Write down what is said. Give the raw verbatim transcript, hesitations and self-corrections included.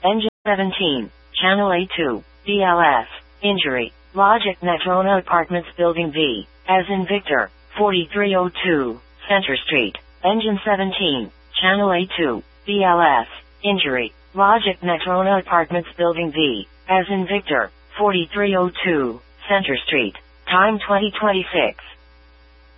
Engine seventeen, Channel A two, B L S, injury, Logic Natrona Apartments Building V, as in Victor, forty-three oh two, Center Street. Engine seventeen, Channel A two, B L S, injury, Logic Natrona Apartments Building V, as in Victor, forty-three oh two, Center Street. Time twenty twenty-six.